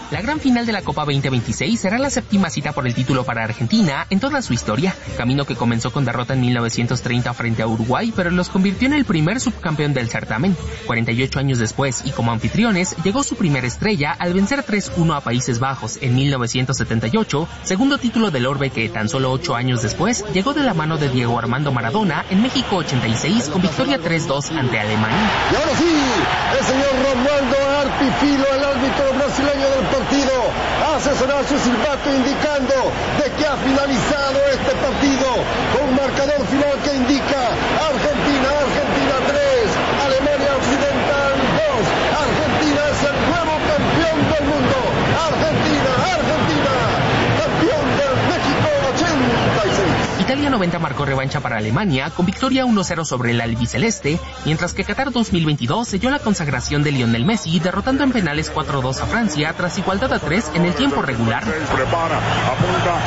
La gran final de la Copa 2026 será la séptima cita por el título para Argentina en toda su historia, camino que comenzó con derrota en 1930 frente a Uruguay, pero los convirtió en el primer subcampeón del certamen. 48 años después, y como anfitriones, llegó su primera estrella al vencer 3-1 a Países Bajos en 1978, segundo título del Orbe que tan solo 8 años después llegó de la mano de Diego Armando Maradona en México 86 con victoria 3-2 ante Alemania. Y ahora sí, el señor Romualdo Arpifilo, el árbitro brasileño del partido, hace sonar su silbato indicando de que ha finalizado este partido con un marcador final que indica Argentina 3, Alemania Occidental 2. Argentina es el nuevo campeón del mundo. Argentina, campeón del México 86. Italia 90 marcó revancha para Alemania con victoria 1-0 sobre el albiceleste, mientras que Qatar 2022 selló la consagración de Lionel Messi derrotando en penales 4-2 a Francia tras igualdad a 3 en el tiempo regular. Prepara, apunta.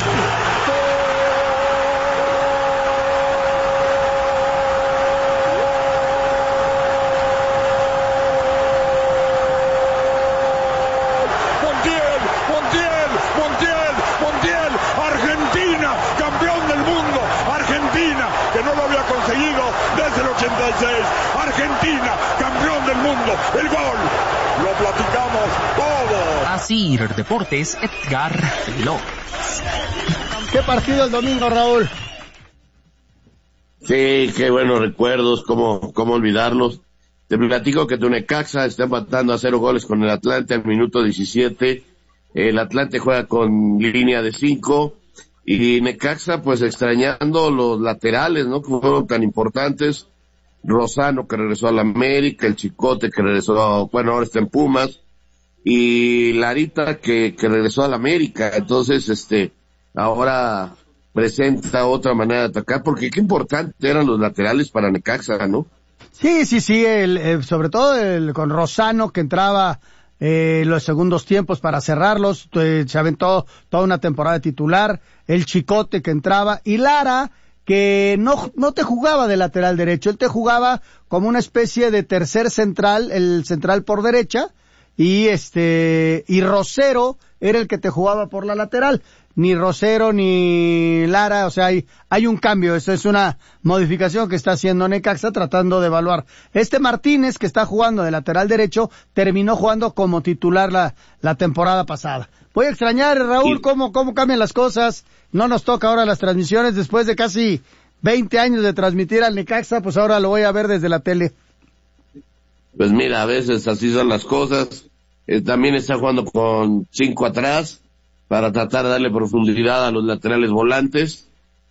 Montiel, Argentina, campeón del mundo, Argentina, que no lo había conseguido desde el 86, Argentina, campeón del mundo, el gol, lo platicamos todo. Así, Deportes, Edgar López. ¿Qué partido el domingo, Raúl? Sí, qué buenos recuerdos, cómo olvidarlos. Te platico que tu Necaxa está empatando a 0 goles con el Atlante al minuto 17. El Atlante juega con línea de 5 y Necaxa pues extrañando los laterales, ¿no? Que fueron tan importantes. Rosano que regresó a la América, el Chicote que regresó, ahora está en Pumas, y Larita que regresó a la América. Entonces, ahora presenta otra manera de atacar, porque qué importante eran los laterales para Necaxa, ¿no? Sí, sobre todo con Rosano que entraba los segundos tiempos para cerrarlos, se aventó toda una temporada titular, el Chicote que entraba, y Lara que no te jugaba de lateral derecho, él te jugaba como una especie de tercer central, el central por derecha, y Rosero era el que te jugaba por la lateral. Ni Rosero ni Lara, o sea, hay un cambio, eso es una modificación que está haciendo Necaxa tratando de evaluar. Martínez, que está jugando de lateral derecho, terminó jugando como titular la temporada pasada. Voy a extrañar, Raúl, cómo cambian las cosas. No nos toca ahora las transmisiones, después de casi 20 años de transmitir al Necaxa, pues ahora lo voy a ver desde la tele. Pues mira, a veces así son las cosas. También está jugando con 5 atrás, para tratar de darle profundidad a los laterales volantes.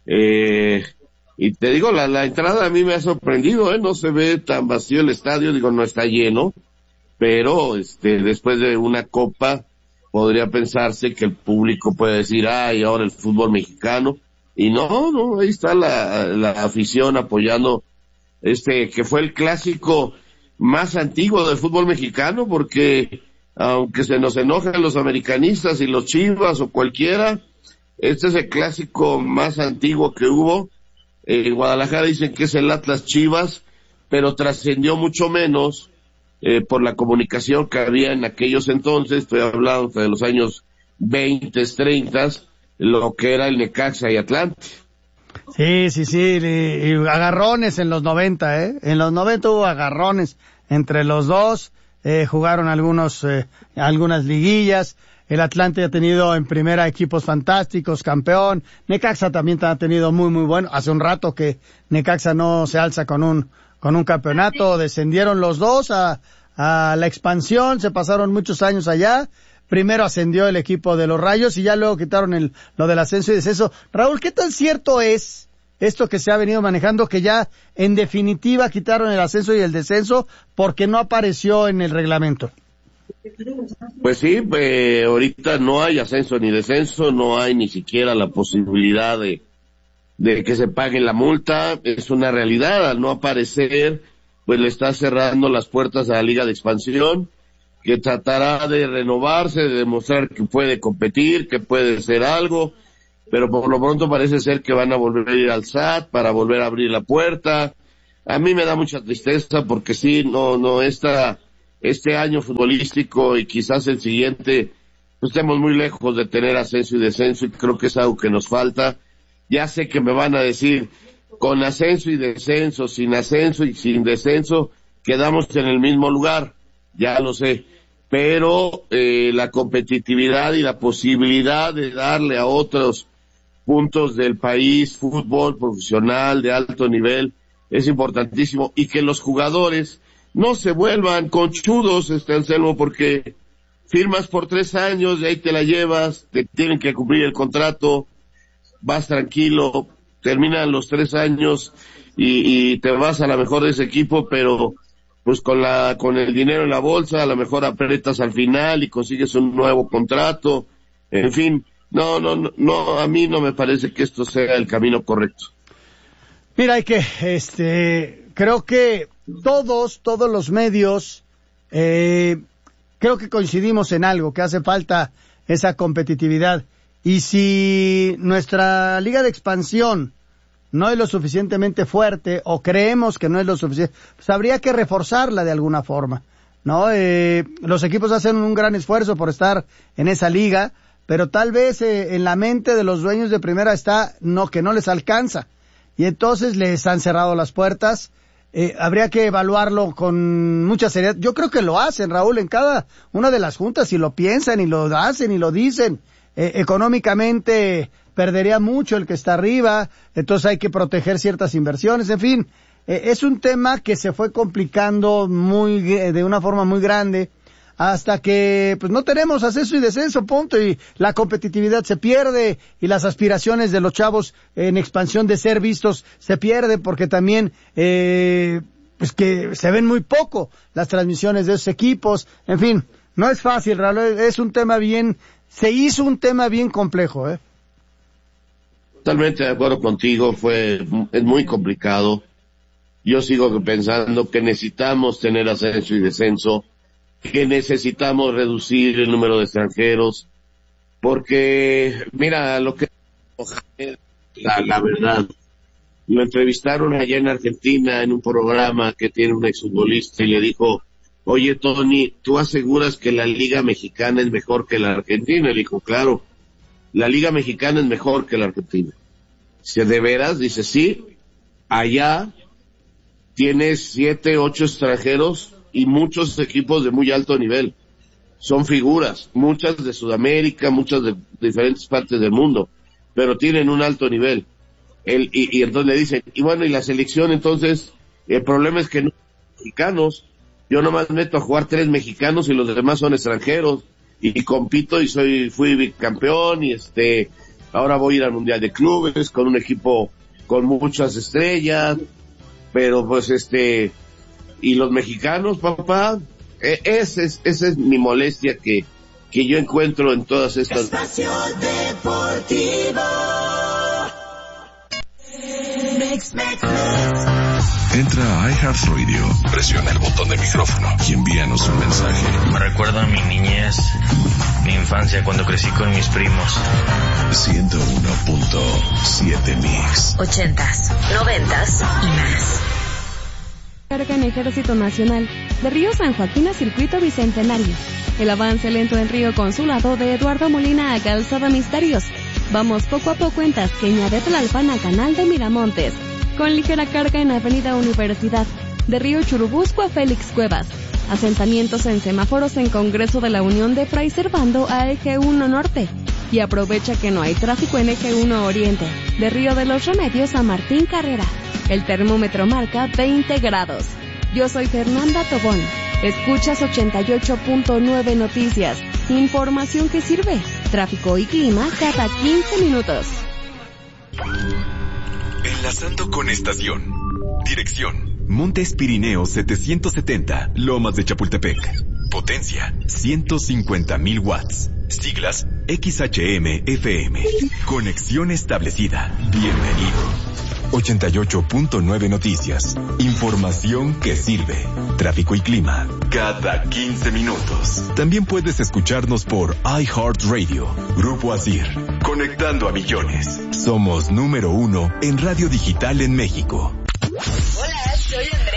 Y te digo, la entrada a mí me ha sorprendido, no se ve tan vacío el estadio, no está lleno, pero después de una copa podría pensarse que el público puede decir, y ahora el fútbol mexicano, y no, ahí está la afición apoyando que fue el clásico más antiguo del fútbol mexicano, porque aunque se nos enojen los americanistas y los Chivas o cualquiera, este es el clásico más antiguo que hubo. En Guadalajara dicen que es el Atlas Chivas, pero trascendió mucho menos por la comunicación que había en aquellos entonces, estoy hablando de los años 20, 30, lo que era el Necaxa y Atlante. Sí, y agarrones en los 90, En los 90 hubo agarrones entre los dos. Jugaron algunas liguillas. El Atlante ha tenido en primera equipos fantásticos, campeón. Necaxa también ha tenido muy bueno. Hace un rato que Necaxa no se alza con un campeonato. Descendieron los dos a la expansión, se pasaron muchos años allá. Primero ascendió el equipo de los Rayos y ya luego quitaron lo del ascenso y descenso. Raúl, ¿qué tan cierto es esto que se ha venido manejando, que ya en definitiva quitaron el ascenso y el descenso porque no apareció en el reglamento? Pues sí, ahorita no hay ascenso ni descenso, no hay ni siquiera la posibilidad de que se pague la multa. Es una realidad, al no aparecer, pues le está cerrando las puertas a la Liga de Expansión, que tratará de renovarse, de demostrar que puede competir, que puede ser algo, pero por lo pronto parece ser que van a volver a ir al SAT para volver a abrir la puerta. A mí me da mucha tristeza porque sí, este año futbolístico y quizás el siguiente estemos muy lejos de tener ascenso y descenso, y creo que es algo que nos falta. Ya sé que me van a decir, con ascenso y descenso, sin ascenso y sin descenso, quedamos en el mismo lugar, ya lo sé, pero la competitividad y la posibilidad de darle a otros puntos del país fútbol profesional de alto nivel es importantísimo, y que los jugadores no se vuelvan conchudos, Anselmo, porque firmas por 3 años, de ahí te la llevas, te tienen que cumplir el contrato, vas tranquilo, terminan los 3 años y te vas a la mejor de ese equipo, pero pues con el dinero en la bolsa, a lo mejor apretas al final y consigues un nuevo contrato. En fin, no, a mí no me parece que esto sea el camino correcto. Mira, hay que, creo que todos los medios, creo que coincidimos en algo, que hace falta esa competitividad. Y si nuestra liga de expansión no es lo suficientemente fuerte, o creemos que no es lo suficiente, pues habría que reforzarla de alguna forma, ¿no? Los equipos hacen un gran esfuerzo por estar en esa liga, pero tal vez en la mente de los dueños de primera está que no les alcanza, y entonces les han cerrado las puertas. Habría que evaluarlo con mucha seriedad. Yo creo que lo hacen, Raúl, en cada una de las juntas, y lo piensan y lo hacen y lo dicen. Económicamente perdería mucho el que está arriba, entonces hay que proteger ciertas inversiones, en fin, es un tema que se fue complicando de una forma muy grande, hasta que pues no tenemos ascenso y descenso, punto, y la competitividad se pierde, y las aspiraciones de los chavos en expansión de ser vistos se pierden, porque también pues que se ven muy poco las transmisiones de esos equipos. En fin, no es fácil, Raúl, es un tema se hizo un tema bien complejo, Totalmente de acuerdo contigo, es muy complicado. Yo sigo pensando que necesitamos tener ascenso y descenso, que necesitamos reducir el número de extranjeros, porque, mira, la verdad, lo entrevistaron allá en Argentina en un programa que tiene un exfutbolista y le dijo, oye, Tony, ¿tú aseguras que la Liga Mexicana es mejor que la Argentina? Y le dijo, claro, la Liga Mexicana es mejor que la Argentina. Dice, ¿de veras? Dice, sí, allá tienes 7, 8 extranjeros y muchos equipos de muy alto nivel. Son figuras, muchas de Sudamérica, muchas de diferentes partes del mundo, pero tienen un alto nivel. Y entonces le dicen, y bueno, y la selección, entonces, el problema es que no son mexicanos. Yo nomás meto a jugar 3 mexicanos y los demás son extranjeros, y compito y fui bicampeón, y ahora voy a ir al Mundial de Clubes con un equipo con muchas estrellas, pero pues y los mexicanos, papá, esa es mi molestia que yo encuentro en todas estas. Espacio Deportivo. Entra a iHeartRadio, presiona el botón de micrófono y envíanos un mensaje. Me recuerda a mi niñez, mi infancia cuando crecí con mis primos. 101.7 Mix. 80s, 90s y más. Carga en Ejército Nacional, de Río San Joaquín a Circuito Bicentenario. El avance lento en Río Consulado de Eduardo Molina a Calzada Misterios. Vamos poco a poco en Tasqueña de Tlalpan a Canal de Miramontes. Con ligera carga en Avenida Universidad, de Río Churubusco a Félix Cuevas. Asentamientos en semáforos en Congreso de la Unión de Fray Servando a Eje 1 Norte. Y aprovecha que no hay tráfico en Eje 1 Oriente, de Río de los Remedios a Martín Carrera. El termómetro marca 20 grados. Yo soy Fernanda Tobón. Escuchas 88.9 Noticias. Información que sirve. Tráfico y clima cada 15 minutos. Enlazando con estación. Dirección: Montes Pirineos 770, Lomas de Chapultepec. Potencia: 150,000 watts. Siglas: XHM-FM. Conexión establecida. Bienvenido. 88.9 Noticias. Información que sirve. Tráfico y clima cada 15 minutos. También puedes escucharnos por iHeartRadio. Grupo Asir. Conectando a millones. Somos número 1 en radio digital en México.